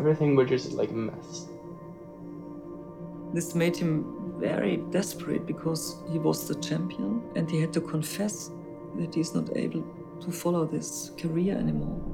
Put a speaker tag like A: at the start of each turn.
A: everything was just like a mess.
B: This made him very desperate because he was the champion and he had to confess that he's not able to follow this career anymore.